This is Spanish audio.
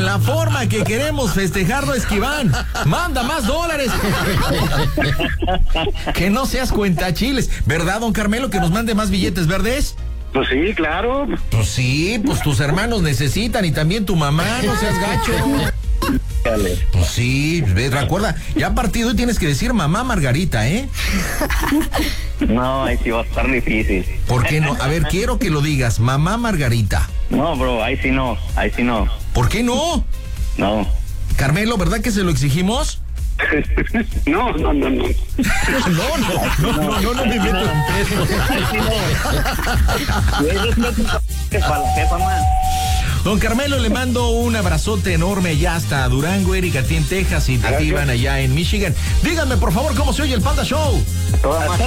la forma que queremos festejarlo, Esquiván. Manda más dólares. Que no seas cuentachiles. ¿Verdad, don Carmelo, que nos mande más billetes verdes? Pues sí, claro. Pues sí, pues tus hermanos necesitan y también tu mamá, no seas gacho. Pues sí, recuerda, ya a partir de hoy tienes que decir mamá Margarita, ¿eh? No, ahí sí va a estar difícil. ¿Por qué no? A ver, quiero que lo digas, mamá Margarita. No, bro, ahí sí no. ¿Por qué no? No. Carmelo, ¿verdad que se lo exigimos? No. No me meto en pedo. Don Carmelo, le mando un abrazote enorme ya hasta Durango, Erika, a ti en Texas y Tativan allá en Michigan. Díganme, por favor, ¿cómo se oye el Panda Show? Toda